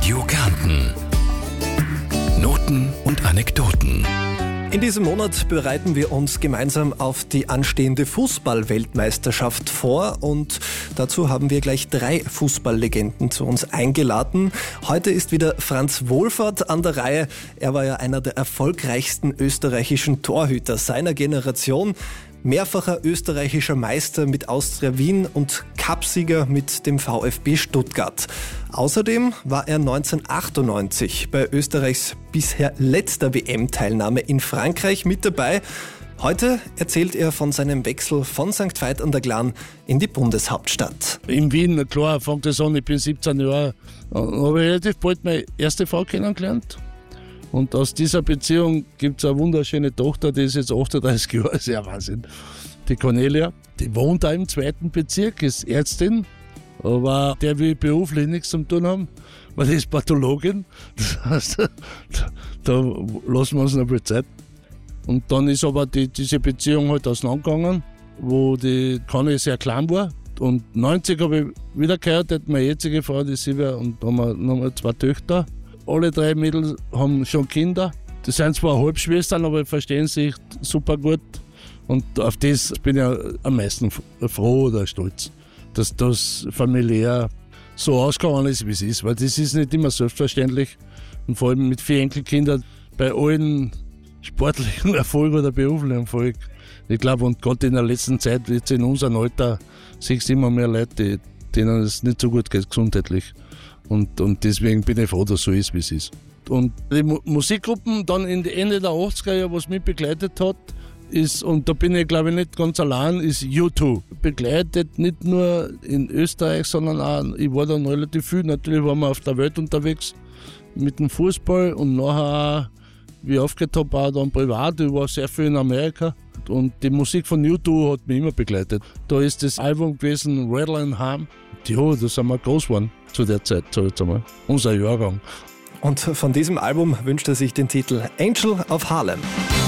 Radio Kärnten. Noten und Anekdoten. In diesem Monat bereiten wir uns gemeinsam auf die anstehende Fußball-Weltmeisterschaft vor und dazu haben wir gleich 3 Fußballlegenden zu uns eingeladen. Heute ist wieder Franz Wohlfahrt an der Reihe. Er war ja einer der erfolgreichsten österreichischen Torhüter seiner Generation. Mehrfacher österreichischer Meister mit Austria Wien und Cupsieger mit dem VfB Stuttgart. Außerdem war er 1998 bei Österreichs bisher letzter WM-Teilnahme in Frankreich mit dabei. Heute erzählt er von seinem Wechsel von St. Veit an der Glan in die Bundeshauptstadt. In Wien, klar, fängt das an, ich bin 17 Jahre, habe relativ bald meine erste Frau kennengelernt. Und aus dieser Beziehung gibt es eine wunderschöne Tochter, die ist jetzt 38 Jahre, sehr Wahnsinn. Die Cornelia, die wohnt da im 2. Bezirk, ist Ärztin, aber der will beruflich nichts zu tun haben, weil die ist Pathologin. Das heißt, da lassen wir uns noch viel Zeit. Und dann ist aber diese Beziehung halt auseinandergegangen, wo die Conny sehr klein war. Und 90 habe ich wieder geheiratet, meine jetzige Frau, die Silvia, und da haben wir nochmal 2 Töchter. Alle 3 Mädels haben schon Kinder. Das sind zwar Halbschwestern, aber verstehen sich super gut. Und auf das bin ich am meisten froh oder stolz, dass das familiär so ausgegangen ist, wie es ist. Weil das ist nicht immer selbstverständlich. Und vor allem mit 4 Enkelkindern bei allen sportlichen Erfolg oder beruflichen Erfolg. Ich glaube, und gerade in der letzten Zeit, jetzt in unserem Alter, siehst du immer mehr Leute, denen es nicht so gut geht gesundheitlich. Und deswegen bin ich froh, dass es so ist, wie es ist. Und die Musikgruppen dann Ende der 80er Jahre, was mich begleitet hat, ist, und da bin ich glaube ich nicht ganz allein, ist U2. Begleitet nicht nur in Österreich, sondern auch, ich war dann relativ viel, natürlich waren wir auf der Welt unterwegs mit dem Fußball und nachher, wie ich aufgehört habe, auch dann privat, ich war sehr viel in Amerika. Und die Musik von U2 hat mich immer begleitet. Da ist das Album gewesen, Rattle and Hum. Ja, da sind wir groß geworden zu der Zeit, sag ich jetzt einmal. Unser Jahrgang. Und von diesem Album wünscht er sich den Titel Angel of Harlem.